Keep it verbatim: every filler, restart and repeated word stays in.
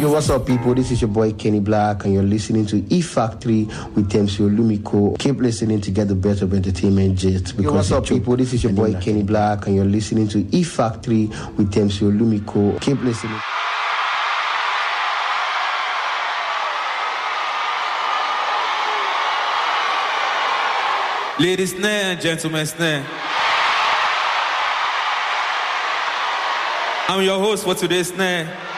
Yo, what's up, people? This is your boy Kenny Black, and you're listening to E Factory with Temsio Lumiko. Keep listening to get the best of entertainment gist. Yo, what's up, people? This is your boy Kenny Black, and you're listening to E Factory with Temsio Lumiko. Keep listening. Ladies snare and gentlemen snare. I'm your host for today's snare.